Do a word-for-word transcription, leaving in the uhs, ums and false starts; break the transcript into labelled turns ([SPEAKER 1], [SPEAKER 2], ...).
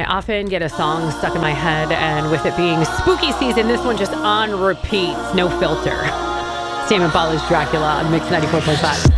[SPEAKER 1] often get a song stuck in my head, and with it being spooky season, this one just on repeat, no filter. Tame Impala's Dracula on Mix ninety-four point five.